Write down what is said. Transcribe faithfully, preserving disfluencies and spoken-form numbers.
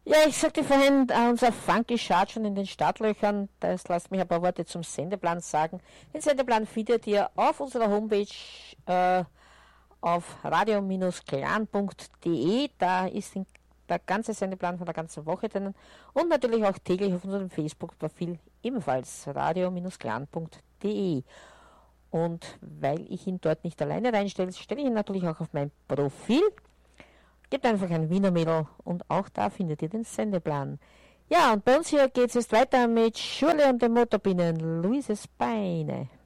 Ja, ich sagte vorhin, äh, unser Funky schaut schon in den Startlöchern. Das lasst mich ein paar Worte zum Sendeplan sagen. Den Sendeplan findet ihr auf unserer Homepage äh, auf radio-clan punkt de. Da ist der ganze Sendeplan von der ganzen Woche drinnen. Und natürlich auch täglich auf unserem Facebook-Profil ebenfalls radio-clan punkt de. Und weil ich ihn dort nicht alleine reinstelle, stelle ich ihn natürlich auch auf mein Profil. Gebt einfach ein Wiener Mädel und auch da findet ihr den Sendeplan. Ja, und bei uns hier geht es jetzt weiter mit Schurle und den Motorbienen, Luises Beine.